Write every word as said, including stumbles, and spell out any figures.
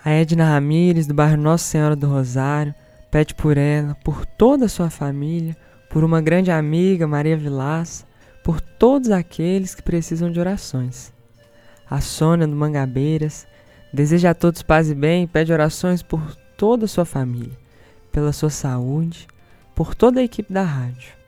A Edna Ramires, do bairro Nossa Senhora do Rosário, pede por ela, por toda a sua família, por uma grande amiga, Maria Vilaça, por todos aqueles que precisam de orações. A Sônia, do Mangabeiras, deseja a todos paz e bem e pede orações por toda a sua família, pela sua saúde, por toda a equipe da rádio.